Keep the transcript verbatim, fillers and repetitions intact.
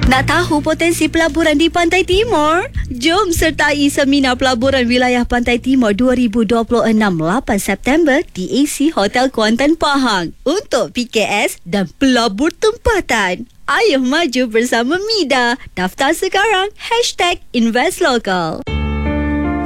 Nak tahu potensi pelaburan di Pantai Timur? Jom sertai Seminar Pelaburan Wilayah Pantai Timur dua ribu dua puluh enam lapan September di A C Hotel Kuantan Pahang untuk P K S dan pelabur tempatan. Ayo maju bersama Mida. Daftar sekarang. Hashtag Invest Local.